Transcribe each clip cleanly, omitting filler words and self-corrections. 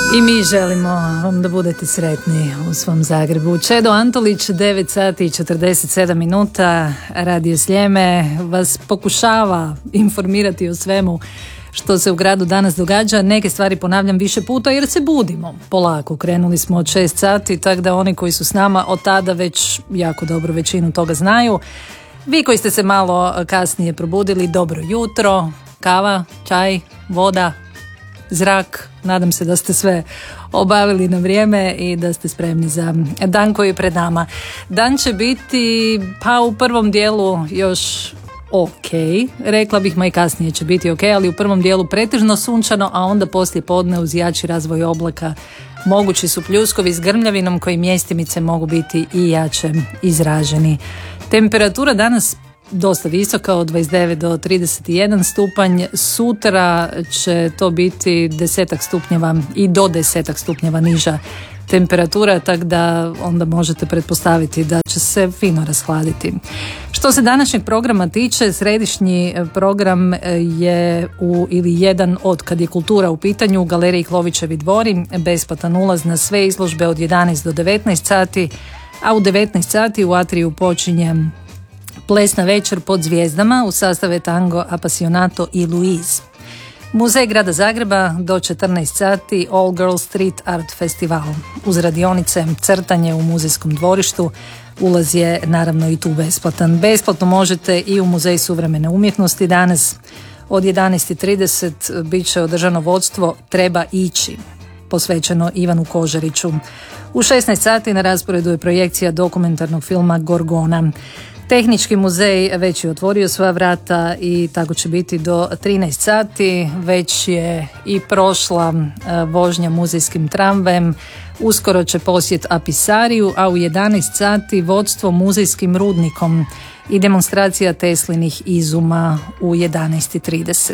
I mi želimo vam da budete sretni u svom Zagrebu. Čedo Antolić, 9 sati i 47 minuta, Radio Sljeme vas pokušava informirati o svemu što se u gradu danas događa. Neke stvari ponavljam više puta jer se budimo polako. Krenuli smo od 6 sati, tako da oni koji su s nama od tada već jako dobro većinu toga znaju. Vi koji ste se malo kasnije probudili, dobro jutro, kava, čaj, voda, zrak. Nadam se da ste sve obavili na vrijeme i da ste spremni za dan koji je pred nama. Dan će biti, pa u prvom dijelu još ok, rekla bih, ma i kasnije će biti ok, ali u prvom dijelu pretežno sunčano, a onda poslije podne uz jači razvoj oblaka mogući su pljuskovi s grmljavinom koji mjestimice mogu biti i jače izraženi. Temperatura danas dosta visoka, od 29 do 31 stupanj. Sutra će to biti 10 stupnjeva i do 10 stupnjeva niža temperatura, tako da onda možete pretpostaviti da će se fino rashladiti. Što se današnjeg programa tiče, središnji program je ili jedan od, kad je kultura u pitanju, u Galeriji Klovićevi dvori, besplatan ulaz na sve izložbe od 11 do 19 sati, a u 19 sati u atriju počinje plesna večer pod zvijezdama u sastave Tango Appassionato i Louise. Muzej grada Zagreba do 14 sati All Girls Street Art Festival. Uz radionice crtanje u muzejskom dvorištu, ulaz je naravno i tu besplatan. Besplatno možete i u Muzej suvremene umjetnosti danas. Od 11:30 bit će održano vodstvo Treba ići, posvećeno Ivanu Kožariću. U 16 sati na rasporedu je projekcija dokumentarnog filma Gorgona. Tehnički muzej već je otvorio svoja vrata i tako će biti do 13 sati. Već je i prošla vožnja muzejskim tramvajem. Uskoro će posjet Apisariju, a u 11 sati vodstvo muzejskim rudnikom i demonstracija Teslinih izuma u 11:30.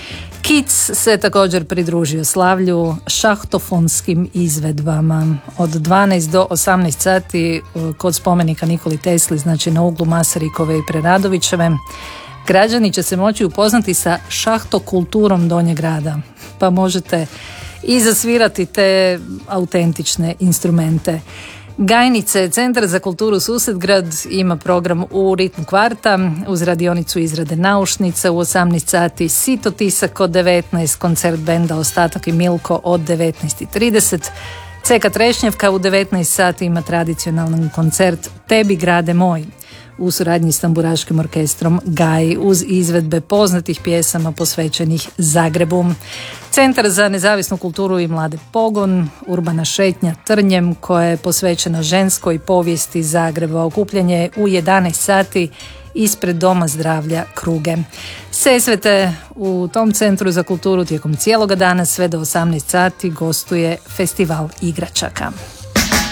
Kic se također pridružio slavlju šahtofonskim izvedbama od 12 do 18 sati kod spomenika Nikoli Tesli, znači na uglu Masarykove i Preradovićeve. Građani će se moći upoznati sa šahtokulturom Donjeg grada, pa možete i zasvirati te autentične instrumente. Gajnice, Centar za kulturu Susedgrad, ima program u ritmu kvarta uz radionicu izrade naušnica u 18 sati, Sito Tisak od 19, koncert benda Ostatak i Milko od 19:30. CK Trešnjevka u 19 sati ima tradicionalan koncert Tebi grade moj u suradnji s tamburaškim orkestrom Gaj uz izvedbe poznatih pjesama posvećenih Zagrebu. Centar za nezavisnu kulturu i mlade Pogon, urbana šetnja Trnjem koja je posvećena ženskoj povijesti Zagreba. Okupljanje u 11 sati ispred Doma zdravlja Kruge. Sesvete u tom Centru za kulturu tijekom cijeloga dana sve do 18 sati gostuje Festival igračaka.